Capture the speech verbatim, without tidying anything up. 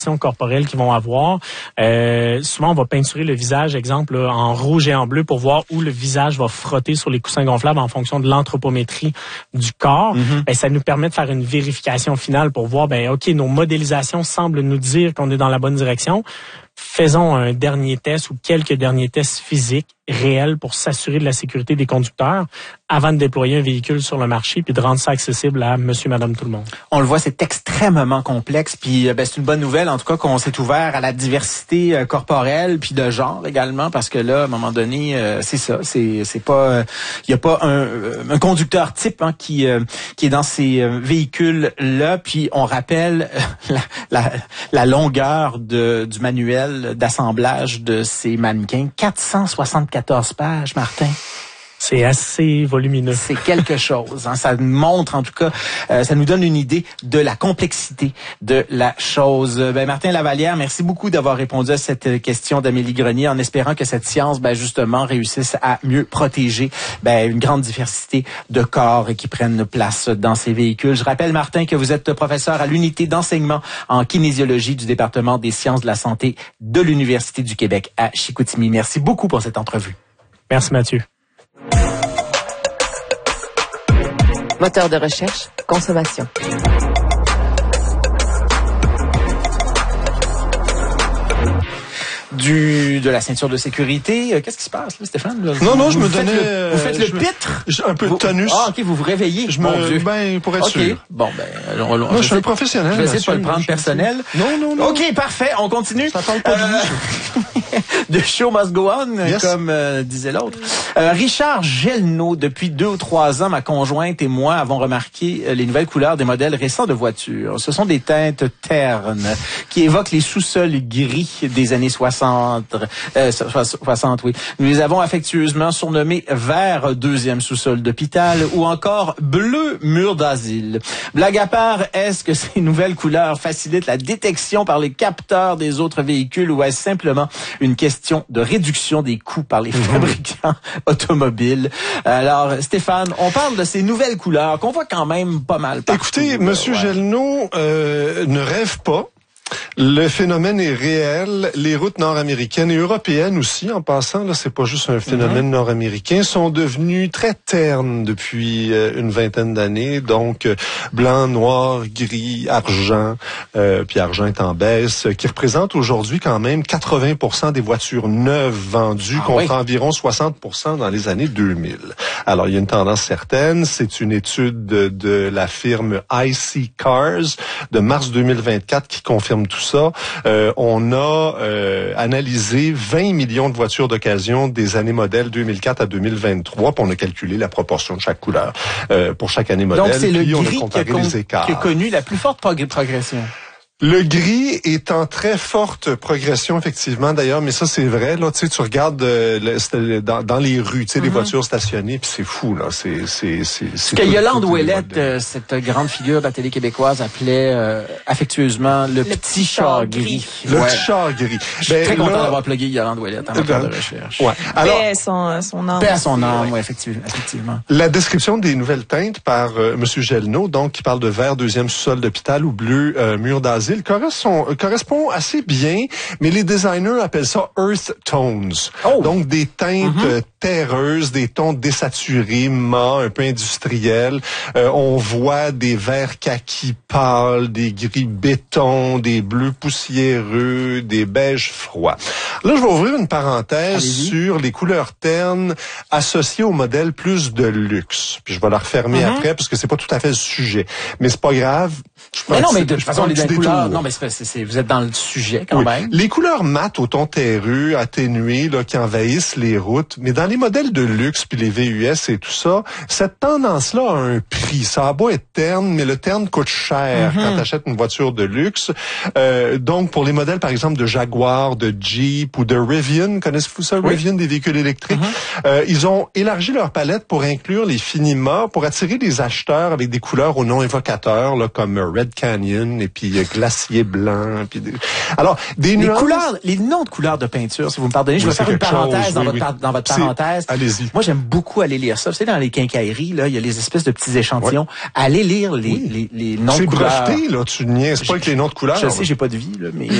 corporelles qu'ils vont avoir. Euh, souvent, on va peinturer le visage, exemple, là, en rouge et en bleu pour voir où le visage va frotter sur les coussins gonflables en fonction de l'anthropométrie du corps. Mm-hmm. Ben, ça nous permet de faire une vérification finale pour voir, ben OK, nos modélisations semblent nous dire qu'on est dans la bonne direction. Faisons un dernier test ou quelques derniers tests physiques réels pour s'assurer de la sécurité des conducteurs avant de déployer un véhicule sur le marché puis de rendre ça accessible à monsieur, madame, tout le monde. On le voit, c'est extrêmement complexe puis ben, c'est une bonne nouvelle en tout cas qu'on s'est ouvert à la diversité euh, corporelle puis de genre également parce que là, à un moment donné, euh, c'est ça, c'est c'est pas, il euh, y a pas un, un conducteur type hein, qui euh, qui est dans ces euh, véhicules là puis on rappelle euh, la, la la longueur de du manuel d'assemblage de ces mannequins, quatre cent soixante-quatorze pages, Martin. C'est assez volumineux. C'est quelque chose. Hein. Ça montre, en tout cas, euh, ça nous donne une idée de la complexité de la chose. Ben, Martin Lavallière, merci beaucoup d'avoir répondu à cette question d'Amélie Grenier en espérant que cette science, ben, justement, réussisse à mieux protéger ben, une grande diversité de corps et qui prennent place dans ces véhicules. Je rappelle, Martin, que vous êtes professeur à l'unité d'enseignement en kinésiologie du département des sciences de la santé de l'Université du Québec à Chicoutimi. Merci beaucoup pour cette entrevue. Merci, Mathieu. Moteur de recherche, consommation. Du de la ceinture de sécurité. Qu'est-ce qui se passe là, Stéphane? Là, non, non, vous, je me vous donnais... Le, vous faites le je pitre? Me, un peu de tonus. Ah, OK, vous vous réveillez. Je Mon me, Dieu. Ben, pour être okay. sûr. Bon, ben... Alors, alors, Moi, je suis un professionnel. Je vais essayer de pas le prendre personnel. Non, non, non. OK, parfait, on continue. Ça parle pas euh... de show must go on, yes. Comme euh, disait l'autre. Euh, Richard Gelneau, depuis deux ou trois ans, ma conjointe et moi avons remarqué euh, les nouvelles couleurs des modèles récents de voitures. Ce sont des teintes ternes qui évoquent les sous-sols gris des années soixante. Euh, soixante, oui. Nous les avons affectueusement surnommés vert deuxième sous-sol d'hôpital ou encore bleu mur d'asile. Blague à part, est-ce que ces nouvelles couleurs facilitent la détection par les capteurs des autres véhicules ou est-ce simplement une question de réduction des coûts par les fabricants automobiles? Alors, Stéphane, on parle de ces nouvelles couleurs qu'on voit quand même pas mal partout. Écoutez, Monsieur ouais. Gelneau euh, ne rêve pas. Le phénomène est réel. Les routes nord-américaines et européennes aussi, en passant, là, c'est pas juste un phénomène mm-hmm. nord-américain, sont devenues très ternes depuis euh, une vingtaine d'années. Donc, euh, blanc, noir, gris, argent, euh, puis argent est en baisse, qui représente aujourd'hui quand même quatre-vingts pour cent des voitures neuves vendues ah, contre oui. environ soixante pour cent dans les années deux mille. Alors, il y a une tendance certaine. C'est une étude de, de la firme I C Cars de mars deux mille vingt-quatre qui confirme tout ça. Euh, on a euh, analysé vingt millions de voitures d'occasion des années modèles deux mille quatre à deux mille vingt-trois, puis on a calculé la proportion de chaque couleur euh, pour chaque année modèle. Donc, c'est le puis gris on a comparé qui, a con- les écarts. qui a connu la plus forte prog- progression. Le gris est en très forte progression, effectivement, d'ailleurs, mais ça, c'est vrai, là, tu sais, tu regardes euh, le, dans, dans les rues, tu sais, mm-hmm. les voitures stationnées, puis c'est fou, là, c'est... c'est, c'est, c'est Ce que Yolande Ouellette, euh, cette grande figure de la télé québécoise, appelait euh, affectueusement le, le petit char gris. Le ouais. petit char gris. Je suis ben, très content là, d'avoir plugué Yolande Ouellette en matière de recherche. Ouais. Alors, paix à son, son âme. Paix à son âme, oui, effectivement, effectivement. La description des nouvelles teintes par euh, M. Gelneau, donc, qui parle de vert deuxième sous-sol d'hôpital ou bleu euh, mur d'asile, correspond correspond assez bien, mais les designers appellent ça earth tones. Oh. Donc des teintes mm-hmm. terreuses, des tons désaturés, mat, un peu industriels. Euh, on voit des verts kaki pâles, des gris béton, des bleus poussiéreux, des beiges froids. Là, je vais ouvrir une parenthèse Allez-y. sur les couleurs ternes associées au modèle plus de luxe. Puis je vais la refermer mm-hmm. après parce que c'est pas tout à fait le sujet. Mais c'est pas grave. Mais non, mais de toute façon, les couleurs, non, mais c'est, c'est, vous êtes dans le sujet quand oui. même. Les couleurs mates au ton terreux, atténuées, là, qui envahissent les routes, mais dans les modèles de luxe puis les V U S et tout ça, cette tendance-là a un prix. Ça a beau être terne, mais le terne coûte cher mm-hmm. quand tu achètes une voiture de luxe. Euh, donc, pour les modèles, par exemple, de Jaguar, de Jeep ou de Rivian, connaissez-vous ça, oui. Rivian, des véhicules électriques? Mm-hmm. Euh, ils ont élargi leur palette pour inclure les Finima, pour attirer des acheteurs avec des couleurs au nom évocateurs, là, comme Red Canyon et puis euh, Glacier Blanc. Puis des... Alors, des les nuances... couleurs, les noms de couleurs de peinture, si vous me pardonnez, oui, je vais faire une parenthèse chose, dans, oui, votre, oui. dans votre parenthèse. synthèse. Allez-y. Moi, j'aime beaucoup aller lire ça. Vous savez, dans les quincailleries, là, il y a les espèces de petits échantillons. Ouais. Allez lire les, oui. les, les noms de couleurs. C'est breveté, là. Tu niaises pas avec les noms de couleurs. Je sais, j'ai pas de vie, là, mais